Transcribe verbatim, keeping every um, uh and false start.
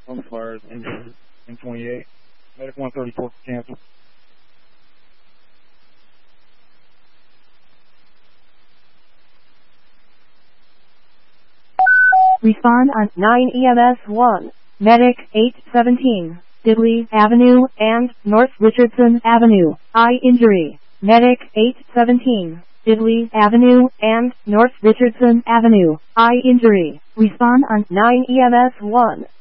on the fires injured in twenty-eight. Medic one thirty-four cancel. Respond on nine E M S one. Medic eight seventeen. Dibley Avenue and North Richardson Avenue. Eye injury. Medic eight seventeen. Dibley Avenue and North Richardson Avenue. Eye injury. Respond on nine E M S one.